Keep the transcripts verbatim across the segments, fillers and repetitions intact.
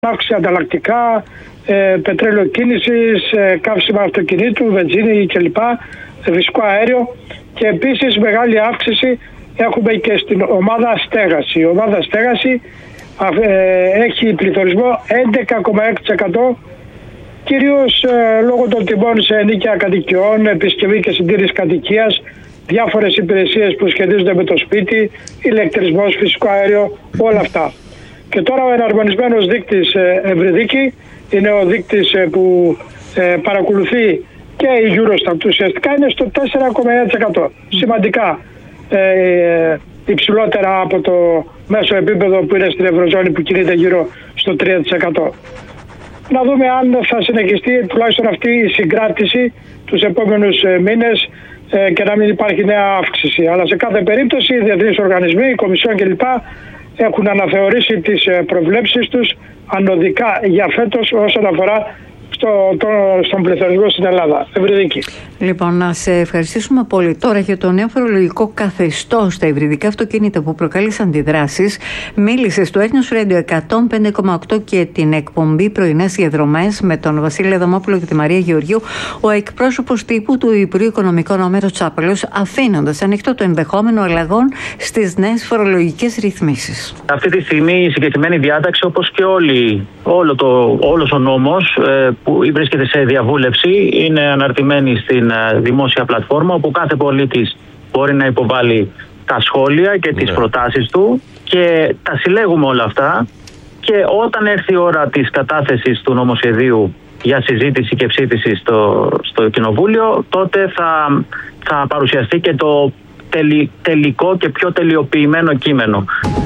Αύξηση ανταλλακτικά, ε, πετρέλαιο κίνησης, ε, καύσιμα αυτοκινήτου, βενζίνη κλπ. Φυσικό αέριο. Και επίσης μεγάλη αύξηση έχουμε και στην ομάδα στέγαση. Η ομάδα στέγαση ε, έχει πληθωρισμό έντεκα κόμμα έξι τοις εκατό, κυρίως ε, λόγω των τιμών σε ενοίκια κατοικιών, επισκευή και συντήρηση κατοικίας, διάφορες υπηρεσίες που σχετίζονται με το σπίτι, ηλεκτρισμός, φυσικό αέριο, όλα αυτά. Και τώρα ο εναρμονισμένος δείκτης Ευρυδίκη είναι ο δείκτης που ε, παρακολουθεί και η Eurostat, ουσιαστικά είναι στο τέσσερα κόμμα εννέα τοις εκατό. Σημαντικά ε, υψηλότερα από το μέσο επίπεδο που είναι στην Ευρωζώνη που κινείται γύρω στο τρία τοις εκατό. Να δούμε αν θα συνεχιστεί τουλάχιστον αυτή η συγκράτηση τους επόμενους ε, μήνες ε, και να μην υπάρχει νέα αύξηση. Αλλά σε κάθε περίπτωση οι διεθνείς οργανισμοί, η Κομισιόν κλπ. Έχουν αναθεωρήσει τις προβλέψεις τους ανωδικά για φέτος όσον αφορά στο, το, στον πληθωρισμό στην Ελλάδα. Ευρυδίκη. Λοιπόν, να σε ευχαριστήσουμε πολύ. Τώρα για το νέο φορολογικό καθεστώς στα υβριδικά αυτοκίνητα που προκάλεσε αντιδράσεις, μίλησε στο Έθνος Radio εκατόν πέντε κόμμα οκτώ και την εκπομπή Πρωινές Διαδρομές με τον Βασίλη Αδαμόπουλο και τη Μαρία Γεωργίου, ο εκπρόσωπος τύπου του Υπουργείου Οικονομικών Ομέρο Τσάπαλος, αφήνοντας ανοιχτό το ενδεχόμενο αλλαγών στις νέες φορολογικές ρυθμίσεις. Αυτή τη στιγμή η συγκεκριμένη διάταξη, όπως και όλοι, όλο το, όλος ο νόμος ε, που βρίσκεται σε διαβούλευση, είναι αναρτημένη στην δημόσια πλατφόρμα όπου κάθε πολίτης μπορεί να υποβάλει τα σχόλια και τις ναι. προτάσεις του και τα συλλέγουμε όλα αυτά και όταν έρθει η ώρα της κατάθεσης του νομοσχεδίου για συζήτηση και ψήφιση στο, στο Κοινοβούλιο, τότε θα, θα παρουσιαστεί και το τελει, τελικό και πιο τελειοποιημένο κείμενο.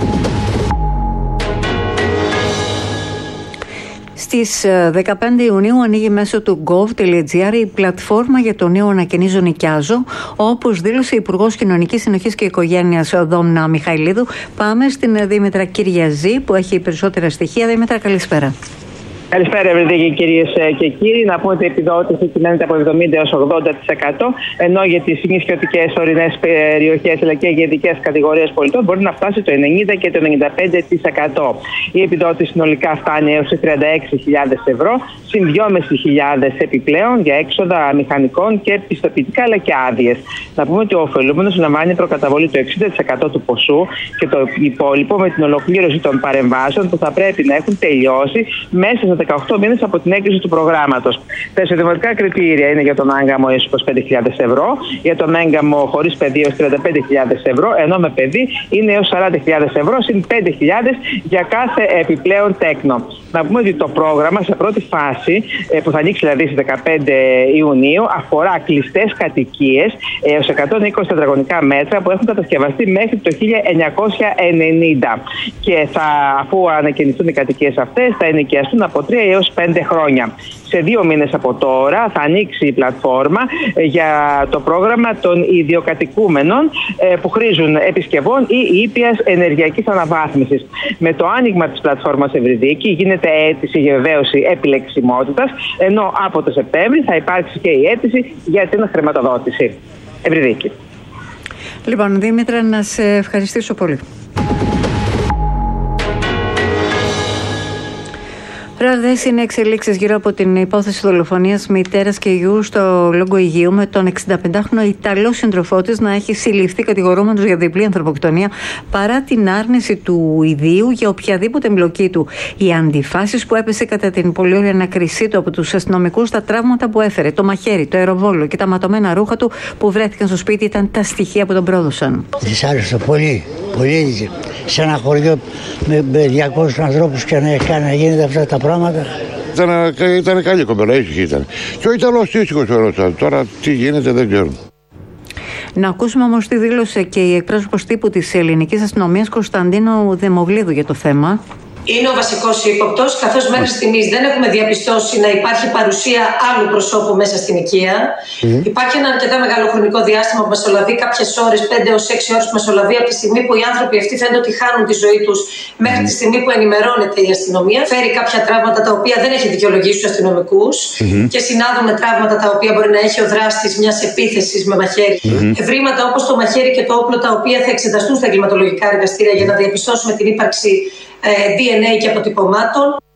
Στις δεκαπέντε Ιουνίου ανοίγει μέσω του gov.gr η πλατφόρμα για το νέο ανακαινίζω νοικιάζω, όπως δήλωσε η Υπουργός Κοινωνικής Συνοχής και Οικογένειας Δόμνα Μιχαηλίδου. Πάμε στην Δήμητρα Κυριαζή που έχει περισσότερα στοιχεία. Δήμητρα, καλησπέρα. Καλησπέρα, Ευρυδίκη, κυρίες και κύριοι. Να πούμε ότι η επιδότηση κυμαίνεται από εβδομήντα έως ογδόντα τοις εκατό, ενώ για τις νησιωτικές ορεινές περιοχές αλλά και για ειδικές κατηγορίες πολιτών μπορεί να φτάσει το ενενήντα και το ενενήντα πέντε τοις εκατό. Η επιδότηση συνολικά φτάνει έως τριάντα έξι χιλιάδες ευρώ, συν δυόμισι χιλιάδες επιπλέον για έξοδα μηχανικών και πιστοποιητικά αλλά και άδειες. Να πούμε ότι ο ωφελούμενος λαμβάνει προκαταβολή το εξήντα τοις εκατό του ποσού και το υπόλοιπο με την ολοκλήρωση των παρεμβάσεων που θα πρέπει να έχουν τελειώσει μέσα σε δεκαοκτώ μήνες από την έγκριση του προγράμματος. Τα εισοδηματικά κριτήρια είναι για τον άγκαμο έως είκοσι πέντε χιλιάδες ευρώ, για τον έγκαμο χωρίς παιδί έως τριάντα πέντε χιλιάδες ευρώ, ενώ με παιδί είναι έως σαράντα χιλιάδες ευρώ, συν πέντε χιλιάδες για κάθε επιπλέον τέκνο. Να πούμε ότι το πρόγραμμα σε πρώτη φάση, που θα ανοίξει δηλαδή στις δεκαπέντε Ιουνίου, αφορά κλειστές κατοικίες έως εκατόν είκοσι τετραγωνικά μέτρα που έχουν κατασκευαστεί μέχρι το χίλια εννιακόσια ενενήντα. Και θα, αφού ανακαινιστούν οι κατοικίες αυτές, θα ενοικιαστούν από τρία έως πέντε χρόνια. Σε δύο μήνες από τώρα θα ανοίξει η πλατφόρμα για το πρόγραμμα των ιδιοκατοικούμενων που χρήζουν επισκευών ή ήπιας ενεργειακής αναβάθμισης. Με το άνοιγμα της πλατφόρμας Ευρυδίκη γίνεται αίτηση για βεβαίωση επιλεξιμότητας, ενώ από το Σεπτέμβρη θα υπάρξει και η αίτηση για την χρηματοδότηση. Ευρυδίκη. Λοιπόν, Δήμητρα, να σε ευχαριστήσω πολύ. Ραγδαίες είναι εξελίξεις γύρω από την υπόθεση δολοφονίας μητέρας και γιου στο Λόγκο Αιγαίου, με τον εξηνταπεντάχρονο Ιταλό σύντροφό της να έχει συλληφθεί κατηγορούμενος για διπλή ανθρωποκτονία παρά την άρνηση του ιδίου για οποιαδήποτε εμπλοκή του. Οι αντιφάσεις που έπεσε κατά την πολυόρια ανακρισή του από τους αστυνομικούς, τα τραύματα που έφερε, το μαχαίρι, το αεροβόλο και τα ματωμένα ρούχα του που βρέθηκαν στο σπίτι ήταν τα στοιχεία που τον πρόδωσαν. Της άρεσε πολύ, πολύ. Σε ένα χωριό με διακόσιους ανθρώπους και να κάνει να γίνεται αυτά τα πράγματα. Ήταν, ήταν καλή κοπέλα, ήσυχη ήταν. Και ο Ιταλός ήσυχος ήταν. Τώρα τι γίνεται δεν ξέρω. Να ακούσουμε όμως τι δήλωσε και η εκπρόσωπος τύπου της ελληνικής αστυνομίας Κωνσταντίνου Δεμογλίδου για το θέμα. Είναι ο βασικός ύποπτος, καθώς μέχρι στιγμής δεν έχουμε διαπιστώσει να υπάρχει παρουσία άλλου προσώπου μέσα στην οικία. Mm. Υπάρχει ένα αρκετά μεγάλο χρονικό διάστημα που μεσολαβεί, κάποιες ώρες, πέντε έως έξι ώρες που μεσολαβεί από τη στιγμή που οι άνθρωποι αυτοί φαίνεται ότι χάνουν τη ζωή τους μέχρι τη στιγμή που ενημερώνεται η αστυνομία. Φέρει κάποια τραύματα τα οποία δεν έχει δικαιολογήσει τους αστυνομικούς mm-hmm. και συνάδουν με τραύματα τα οποία μπορεί να έχει ο δράστης μιας επίθεσης με μαχαίρι. Mm-hmm. Ευρήματα όπως το μαχαίρι και το όπλο, τα οποία θα εξεταστούν στα εγκληματολογικά εργαστήρια για να διαπιστώσουμε την ύπαρξη ντι εν έι και αποτυπωμάτων.